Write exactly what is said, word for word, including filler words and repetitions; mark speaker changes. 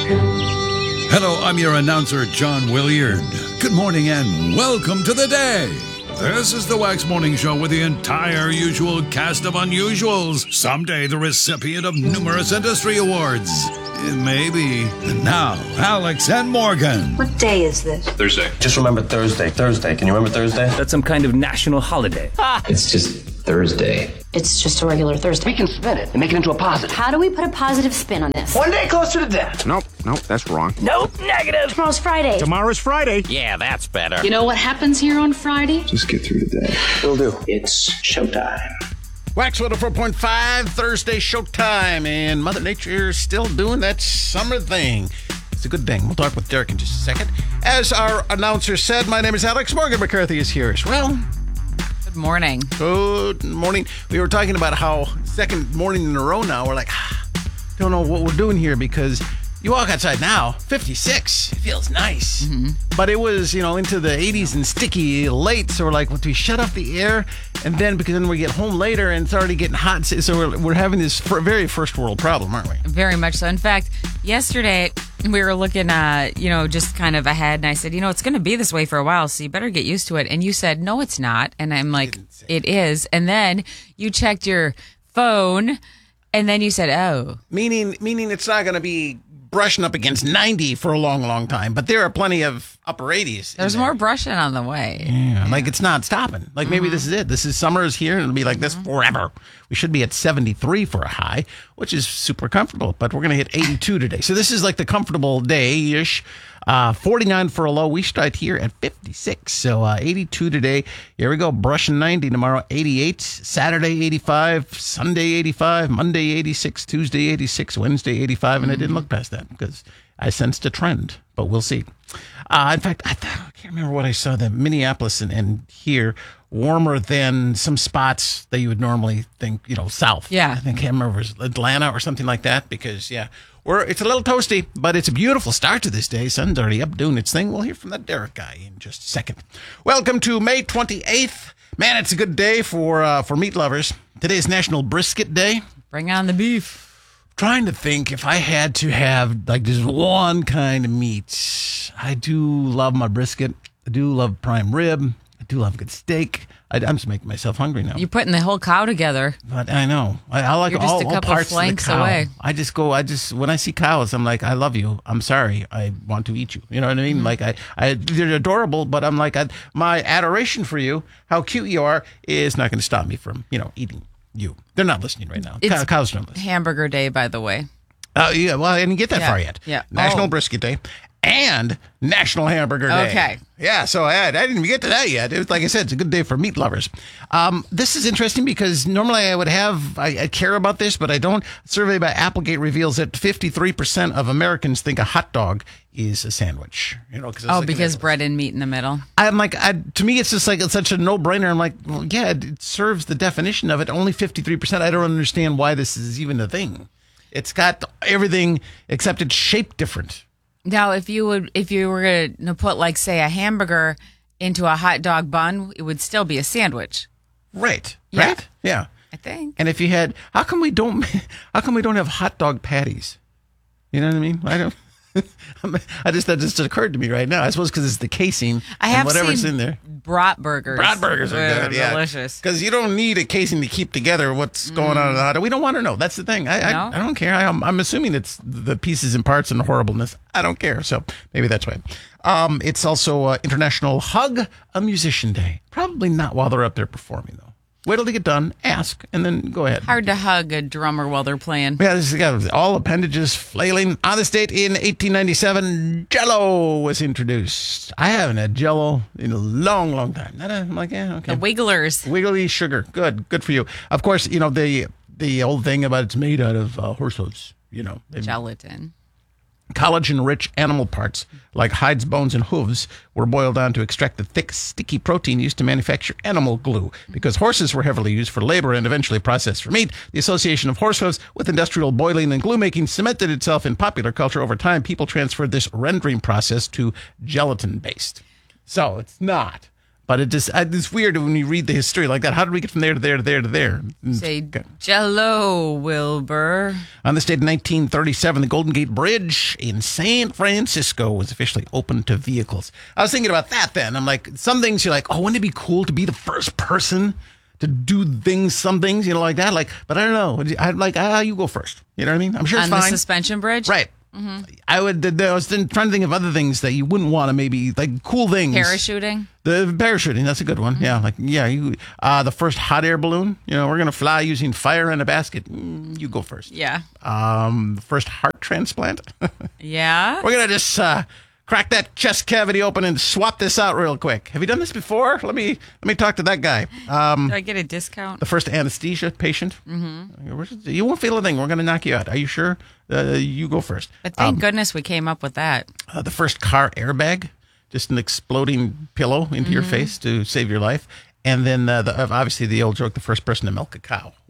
Speaker 1: Hello, I'm your announcer, John Williard. Good morning and welcome to the day. This is the Wax Morning Show with the entire usual cast of unusuals. Someday the recipient of numerous industry awards. Maybe. And now, Alex and Morgan.
Speaker 2: What day is this?
Speaker 3: Thursday.
Speaker 4: Just remember Thursday. Thursday. Can you remember Thursday?
Speaker 5: That's some kind of national holiday.
Speaker 3: Ah. It's just Thursday.
Speaker 2: It's just a regular Thursday.
Speaker 6: We can spin it and make it into a positive.
Speaker 2: How do we put a positive spin on this?
Speaker 6: One day closer to death.
Speaker 7: Nope, nope, that's wrong.
Speaker 5: Nope, negative.
Speaker 2: Tomorrow's Friday.
Speaker 7: Tomorrow's Friday.
Speaker 5: Yeah, that's better.
Speaker 8: You know what happens here on Friday?
Speaker 3: Just get through the day.
Speaker 6: Will do. It's showtime.
Speaker 7: Wax one oh four point five, Thursday showtime, and Mother Nature is still doing that summer thing. It's a good thing. We'll talk with Derek in just a second. As our announcer said, my name is Alex. Morgan McCarthy is here as well.
Speaker 9: Good morning.
Speaker 7: Good morning. We were talking about how second morning in a row now, we're like, ah, don't know what we're doing here because you walk outside now, fifty-six, it feels nice. Mm-hmm. But it was, you know, into the eighties and sticky late, so we're like, well, do we shut off the air? And then, because then we get home later and it's already getting hot, so we're, we're having this very first world problem, aren't we?
Speaker 9: Very much so. In fact, yesterday we were looking, uh, you know, just kind of ahead, and I said, you know, it's going to be this way for a while, so you better get used to it. And you said, no, it's not. And I'm like, it is. And then you checked your phone, and then you said, oh.
Speaker 7: Meaning, meaning it's not going to be brushing up against ninety for a long, long time, but there are plenty of upper eighties.
Speaker 9: There's more brushing on the way.
Speaker 7: Yeah, like it's not stopping. Like maybe mm-hmm. this is it. This is summer is here, and it'll be like this mm-hmm. forever. We should be at seventy-three for a high, which is super comfortable, but we're going to hit eighty-two today. So this is like the comfortable day-ish. Uh, forty-nine for a low. We start here at fifty-six. So uh, eighty-two today. Here we go. Brushing ninety tomorrow. eighty-eight. Saturday eighty-five. Sunday eighty-five. Monday eighty-six. Tuesday eighty-six. Wednesday eighty-five. And mm-hmm. I didn't look past that because I sensed a trend, but we'll see. Uh, in fact, I, thought, I can't remember what I saw that Minneapolis and, and here warmer than some spots that you would normally think, you know, south.
Speaker 9: Yeah.
Speaker 7: I think, I can't remember, it was Atlanta or something like that because, yeah, we're, it's a little toasty, but it's a beautiful start to this day. Sun's already up doing its thing. We'll hear from that Derek guy in just a second. Welcome to May twenty-eighth. Man, it's a good day for uh, for meat lovers. Today is National Brisket Day.
Speaker 9: Bring on the beef.
Speaker 7: Trying to think if I had to have like just one kind of meat. I do love my brisket. I do love prime rib. I do love good steak. I, I'm just making myself hungry now.
Speaker 9: You're putting the whole cow together.
Speaker 7: But I know. I, I like
Speaker 9: You're just
Speaker 7: all,
Speaker 9: a
Speaker 7: all
Speaker 9: couple
Speaker 7: parts of the
Speaker 9: flanks
Speaker 7: cow.
Speaker 9: away.
Speaker 7: I just go, I just, when I see cows, I'm like, I love you. I'm sorry. I want to eat you. You know what I mean? Mm-hmm. Like, I, I, they're adorable, but I'm like, I, my adoration for you, how cute you are, is not going to stop me from, you know, eating you. They're not listening right now.
Speaker 9: It's
Speaker 7: cows don't listen.
Speaker 9: Hamburger Day, by the way.
Speaker 7: Oh, uh, yeah. Well, I didn't get that
Speaker 9: yeah.
Speaker 7: far yet.
Speaker 9: Yeah.
Speaker 7: National
Speaker 9: oh.
Speaker 7: Brisket Day and National Hamburger Day.
Speaker 9: Okay.
Speaker 7: Yeah, so I, I didn't even get to that yet. It was, like I said, it's a good day for meat lovers. Um, this is interesting because normally I would have, I, I care about this, but I don't. A survey by Applegate reveals that fifty-three percent of Americans think a hot dog is a sandwich. You know,
Speaker 9: oh, because bread and meat in the middle.
Speaker 7: I'm like, I, to me, it's just like it's such a no-brainer. I'm like, well, yeah, it, it serves the definition of it. Only fifty-three percent. I don't understand why this is even a thing. It's got everything except it's shaped different.
Speaker 9: Now, if you would, if you were going to put, like, say, a hamburger into a hot dog bun, it would still be a sandwich.
Speaker 7: Right.
Speaker 9: Yeah.
Speaker 7: Right? Yeah.
Speaker 9: I think.
Speaker 7: And if you had, how come we don't, how come we don't have hot dog patties? You know what I mean? I don't. I just that just occurred to me right now. I suppose because it's the casing
Speaker 9: I have
Speaker 7: and whatever's
Speaker 9: seen
Speaker 7: in there.
Speaker 9: Brat burgers.
Speaker 7: Brat burgers are
Speaker 9: They're
Speaker 7: good. Yeah,
Speaker 9: delicious.
Speaker 7: Because you don't need a casing to keep together what's going mm. on in the hot dog. We don't want to know. That's the thing. I
Speaker 9: no?
Speaker 7: I, I don't care. I, I'm, I'm assuming it's the pieces and parts and the horribleness. I don't care. So maybe that's why. Um, it's also uh, International Hug a Musician Day. Probably not while they're up there performing though. Wait till they get done, ask, and then go ahead.
Speaker 9: Hard to hug a drummer while they're playing.
Speaker 7: Yeah, this is got all appendages flailing. On this date in eighteen ninety-seven, Jell-O was introduced. I haven't had Jell-O in a long, long time. Not a, I'm like, yeah, okay.
Speaker 9: The Wigglers.
Speaker 7: Wiggly sugar. Good. Good for you. Of course, you know, the the old thing about it's made out of uh, horse hooves, you know.
Speaker 9: Gelatin.
Speaker 7: Collagen-rich animal parts, like hides, bones, and hooves, were boiled down to extract the thick, sticky protein used to manufacture animal glue. Because horses were heavily used for labor and eventually processed for meat, the association of horse hooves with industrial boiling and glue making cemented itself in popular culture. Over time, people transferred this rendering process to gelatin-based. So it's not. But it just uh, it's weird when you read the history like that. How did we get from there to there to there to there?
Speaker 9: Say Jello, Wilbur.
Speaker 7: On this date in nineteen thirty-seven, the Golden Gate Bridge in San Francisco was officially opened to vehicles. I was thinking about that then. I'm like, some things you're like, oh, wouldn't it be cool to be the first person to do things, some things, you know, like that? Like, but I don't know. I'd like, ah, you go first. You know what I mean? I'm sure it's
Speaker 9: On
Speaker 7: fine.
Speaker 9: the suspension bridge?
Speaker 7: Right. Mm-hmm. I would. I was trying to think of other things that you wouldn't want to maybe like cool things.
Speaker 9: Parachuting.
Speaker 7: The parachuting. That's a good one. Mm-hmm. Yeah. Like yeah. You. Uh, the first hot air balloon. You know, we're gonna fly using fire in a basket. Mm, you go first.
Speaker 9: Yeah.
Speaker 7: Um. The first heart transplant.
Speaker 9: Yeah.
Speaker 7: We're gonna just uh, crack that chest cavity open and swap this out real quick. Have you done this before? Let me let me talk to that guy. Um,
Speaker 9: Do I get a discount?
Speaker 7: The first anesthesia patient. Mm-hmm. You won't feel a thing. We're gonna knock you out. Are you sure? Uh, you go first.
Speaker 9: But thank
Speaker 7: Um,
Speaker 9: goodness we came up with that.
Speaker 7: Uh, the first car airbag, just an exploding pillow into
Speaker 9: Mm-hmm.
Speaker 7: your face to save your life. And then uh, the, obviously the old joke, the first person to milk a cow.